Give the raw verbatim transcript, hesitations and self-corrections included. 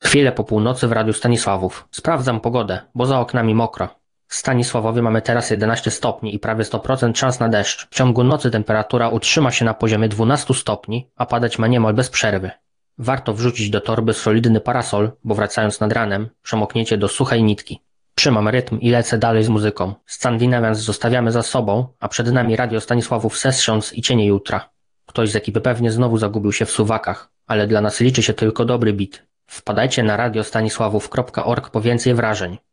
Chwilę po północy w Radiu Stanisławów. Sprawdzam pogodę, bo za oknami mokro. W Stanisławowie mamy teraz jedenaście stopni i prawie sto procent szans na deszcz. W ciągu nocy temperatura utrzyma się na poziomie dwanaście stopni, a padać ma niemal bez przerwy. Warto wrzucić do torby solidny parasol, bo wracając nad ranem, przemokniecie do suchej nitki. Trzymam rytm i lecę dalej z muzyką. Scandinavians zostawiamy za sobą, a przed nami Radio Stanisławów Sessions i Cienie Jutra. Ktoś z ekipy pewnie znowu zagubił się w suwakach, ale dla nas liczy się tylko dobry beat. Wpadajcie na radiostanisławów kropka org po więcej wrażeń.